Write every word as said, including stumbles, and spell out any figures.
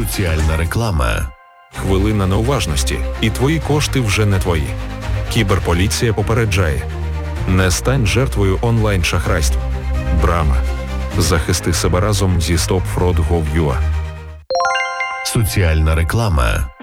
Соціальна реклама. Хвилина неуважності, і твої кошти вже не твої. Кіберполіція попереджає. Не стань жертвою онлайн-шахрайств. Брама. Захисти себе разом зі стоп фрод точка гов точка ю а. Соціальна реклама.